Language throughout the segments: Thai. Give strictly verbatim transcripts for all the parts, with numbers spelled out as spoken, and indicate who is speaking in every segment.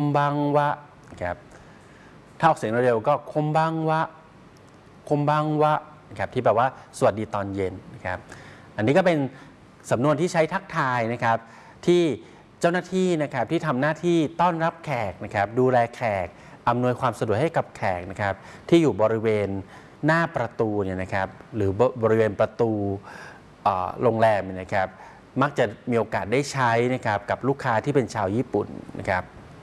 Speaker 1: บังวะครับถ้าออกเสียงเร็วก็คมบังวะคมบังวะนะครับที่แปลว่าสวัสดีตอนเย็นนะครับอันนี้ก็เป็นสำนวนที่ใช้ทักทายนะครับที่เจ้าหน้าที่นะครับที่ทำหน้าที่ต้อนรับแขกนะครับดูแลแขกอำนวยความสะดวกให้กับแขกนะครับที่อยู่บริเวณหน้าประตูเนี่ยนะครับหรือบริเวณประตูโรงแรมเนี่ยนะครับมักจะมีโอกาสได้ใช้นะครับกับลูกค้าที่เป็นชาวญี่ปุ่นนะครับ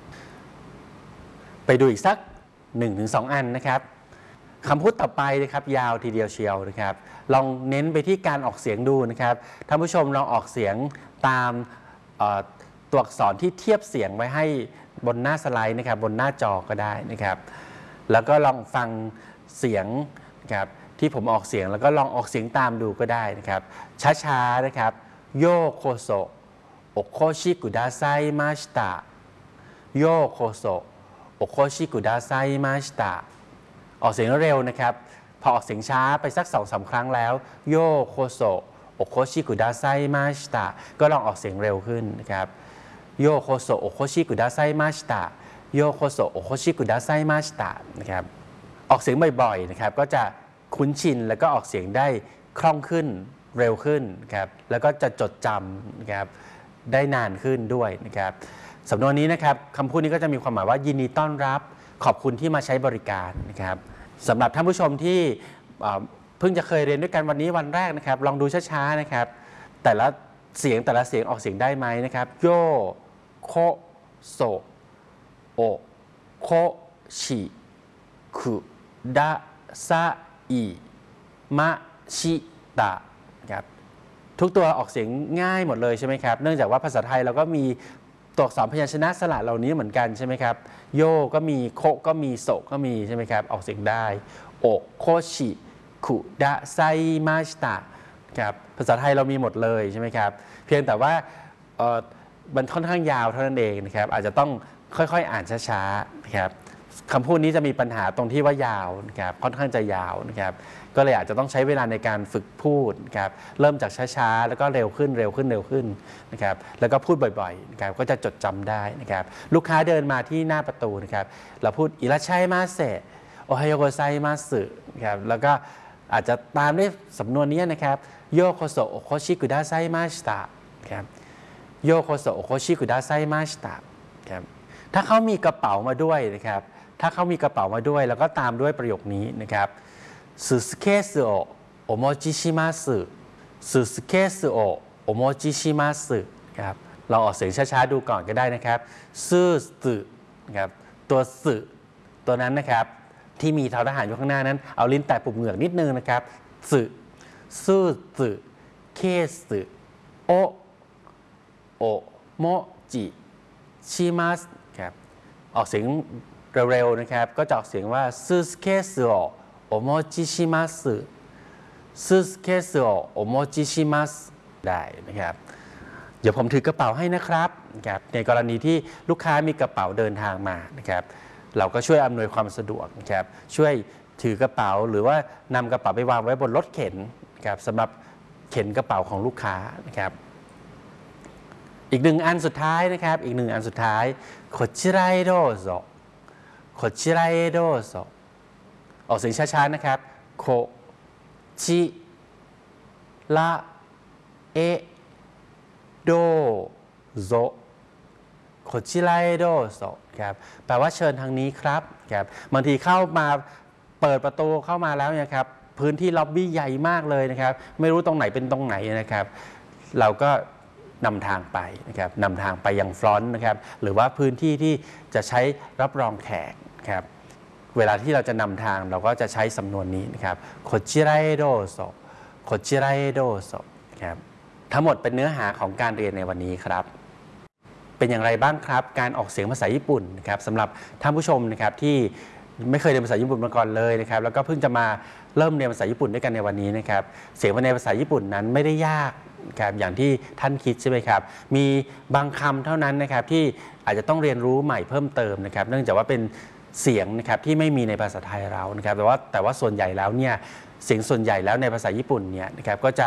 Speaker 1: ไปดูอีกสัก หนึ่งถึงสอง อันนะครับคำพูดต่อไปนะครับยาวทีเดียวเชียวนะครับลองเน้นไปที่การออกเสียงดูนะครับท่านผู้ชมลองออกเสียงตามตัวอักษรที่เทียบเสียงไว้ให้บนหน้าสไลด์นะครับบนหน้าจอก็ได้นะครับแล้วก็ลองฟังเสียงนะครับที่ผมออกเสียงแล้วก็ลองออกเสียงตามดูก็ได้นะครับช้าๆนะครับโยโคโซโอโคชิกุดาไซมาชิตะโยโคโซโอโคชิกุดาไซมาชิตะออกเสียงเร็วนะครับพอออกเสียงช้าไปสัก สองถึงสาม ครั้งแล้วโยโคโซโอโคชิกุดาไซมาชิตะก็ลองออกเสียงเร็วขึ้นนะครับโยโคโซโอโคชิกุดาไซมาชิตะโยโคโซโอโคชิกุดาไซมาชิตะนะครับออกเสียงบ่อยๆนะครับก็จะคุ้นชินแล้วก็ออกเสียงได้คล่องขึ้นเร็วขึ้นนะครับแล้วก็จะจดจำนะครับได้นานขึ้นด้วยนะครับสำนวนนี้นะครับคำพูดนี้ก็จะมีความหมายว่ายินดีต้อนรับขอบคุณที่มาใช้บริการนะครับสำหรับท่านผู้ชมที่เพิ่งจะเคยเรียนด้วยกันวันนี้วันแรกนะครับลองดูช้าๆนะครับแต่ละเสียงแต่ละเสียงออกเสียงได้ไหมนะครับโยโคโซโอโคชิคุดะซาอิมะชิตะครับทุกตัวออกเสียงง่ายหมดเลยใช่ไหมครับเนื่องจากว่าภาษาไทยเราก็มีตัวอักษรพยัญชนะสระเหล่านี้เหมือนกันใช่ไหมครับโยก็มีโคก็มีโซก็มีใช่ไหมครับออกเสียงได้โอโคชิคุดะไซมาชิตะครับภาษาไทยเรามีหมดเลยใช่ไหมครับเพียงแต่ว่ามันค่อนข้างยาวเท่านั้นเองนะครับอาจจะต้องค่อยๆอ่านช้าๆนะครับคำพูดนี้จะมีปัญหาตรงที่ว่ายาวนะครับค่อนข้างจะยาวนะครับก็เลยอาจจะต้องใช้เวลาในการฝึกพูดนะครับเริ่มจากช้าๆแล้วก็เร็วขึ้นเร็วขึ้นเร็วขึ้นนะครับแล้วก็พูดบ่อยๆนะครับก็จะจดจำได้นะครับลูกค้าเดินมาที่หน้าประตูนะครับเราพูดอิราชัยมาเซโอไฮโอโกไซมาสึนะครับแล้วก็อาจจะตามด้วยสำนวนนี้นะครับโยโคโซโอโคชิกุดาไซมาชิตะครับโยโคโซโอโคชิกุดาไซมาชิตะครับถ้าเขามีกระเป๋ามาด้วยนะครับถ้าเขามีกระเป๋ามาด้วยแล้วก็ตามด้วยประโยคนี้นะครับซูสเคสโอโอโมจิชิมาสึซูสเคสโอโอโมจิชิมาสึครับเราออกเสียงช้าๆดูก่อนก็ได้นะครับซูสึนะครับตัวสึตัวนั้นนะครับที่มีทอทหารอยู่ข้างหน้านั้นเอาลิ้นแตะปุ่มเหงือกนิดนึงนะครับสึซูสึเคสึโอโอโมจิชิมาสึครับออกเสียงเร็วๆนะครับก็จะออกเสียงว่าซูสเคสโอโอโมจิชิมัสซูสเคสโอโอโมจิชิมัสได้นะครับเดี๋ยวผมถือกระเป๋าให้นะครับนะครับในกรณีที่ลูกค้ามีกระเป๋าเดินทางมานะครับเราก็ช่วยอำนวยความสะดวกนะครับช่วยถือกระเป๋าหรือว่านำกระเป๋าไปวางไว้บนรถเข็นนะครับสำหรับเข็นกระเป๋าของลูกค้านะครับอีกหนึ่งอันสุดท้ายนะครับอีกหนึ่งอันสุดท้ายโคชิไรโดโซโคชิไรโดโซออกเสียงช้าๆนะครับโคชิระเอโดโซโคชิระเอโดโซครับแปลว่าเชิญทางนี้ครับครับบางทีเข้ามาเปิดประตูเข้ามาแล้วนะครับพื้นที่ล็อบบี้ใหญ่มากเลยนะครับไม่รู้ตรงไหนเป็นตรงไหนนะครับเราก็นำทางไปนะครับนำทางไปยังฟรอนต์นะครับหรือว่าพื้นที่ที่จะใช้รับรองแขกครับเวลาที่เราจะนำทางเราก็จะใช้สำนวนนี้นะครับโคชิไรโดโซโคชิไรโดโซครับทั้งหมดเป็นเนื้อหาของการเรียนในวันนี้ครับเป็นอย่างไรบ้างครับการออกเสียงภาษาญี่ปุ่นนะครับสำหรับท่านผู้ชมนะครับที่ไม่เคยเรียนภาษาญี่ปุ่นมาก่อนเลยนะครับแล้วก็เพิ่งจะมาเริ่มเรียนภาษาญี่ปุ่นด้วยกันในวันนี้นะครับเสียงในภาษาญี่ปุ่นนั้นไม่ได้ยากครับอย่างที่ท่านคิดใช่ไหมครับมีบางคำเท่านั้นนะครับที่อาจจะต้องเรียนรู้ใหม่เพิ่มเติมนะครับเนื่องจากว่าเป็นเสียงนะครับที่ไม่มีในภาษาไทยเรานะครับแต่ว่าแต่ว่าส่วนใหญ่แล้วเนี่ยเสียงส่วนใหญ่แล้วในภาษาญี่ปุ่นเนี่ยนะครับก็จะ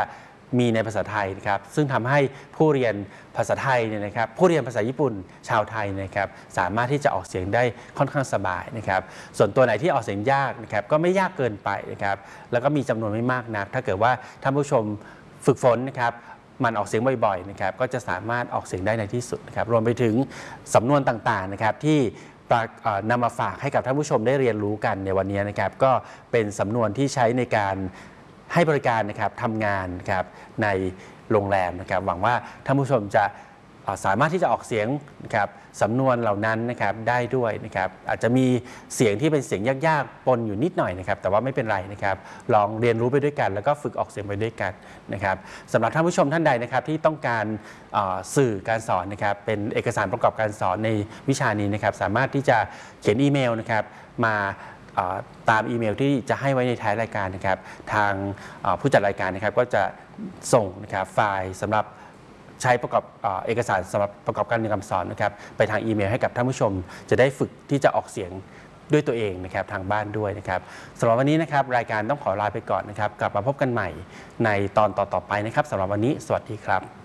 Speaker 1: มีในภาษาไทยนะครับซึ่งทำให้ผู้เรียนภาษาไทยเนี่ยนะครับผู้เรียนภาษาญี่ปุ่นชาวไทยนะครับสามารถที่จะออกเสียงได้ค่อนข้างสบายนะครับส่วนตัวไหนที่ออกเสียงยากนะครับก็ไม่ยากเกินไปนะครับแล้วก็มีจำนวนไม่มากนักถ้าเกิดว่าท่านผู้ชมฝึกฝนนะครับมันออกเสียงบ่อยๆนะครับก็จะสามารถออกเสียงได้ในที่สุดนะครับรวมไปถึงสำนวนต่างๆนะครับที่นำมาฝากให้กับท่านผู้ชมได้เรียนรู้กันในวันนี้นะครับก็เป็นสำนวนที่ใช้ในการให้บริการนะครับทำงานนะครับในโรงแรมนะครับหวังว่าท่านผู้ชมจะสามารถที่จะออกเสียงนะครับสำนวนเหล่านั้นนะครับได้ด้วยนะครับอาจจะมีเสียงที่เป็นเสียงยากๆปนอยู่นิดหน่อยนะครับแต่ว่าไม่เป็นไรนะครับลองเรียนรู้ไปด้วยกันแล้วก็ฝึกออกเสียงไปด้วยกันนะครับสำหรับท่านผู้ชมท่านใดนะครับที่ต้องการสื่อการสอนนะครับเป็นเอกสารประกอบการสอนในวิชานี้นะครับสามารถที่จะเขียนอีเมลนะครับมาตามอีเมลที่จะให้ไว้ในท้ายรายการนะครับทางผู้จัดรายการนะครับก็จะส่งนะครับไฟล์สำหรับใช้ประกอบเอกสารสำหรับประกอบการเรียนการสอนนะครับไปทางอีเมลให้กับท่านผู้ชมจะได้ฝึกที่จะออกเสียงด้วยตัวเองนะครับทางบ้านด้วยนะครับสำหรับวันนี้นะครับรายการต้องขอลาไปก่อนนะครับกลับมาพบกันใหม่ในตอนต่อๆไปนะครับสำหรับวันนี้สวัสดีครับ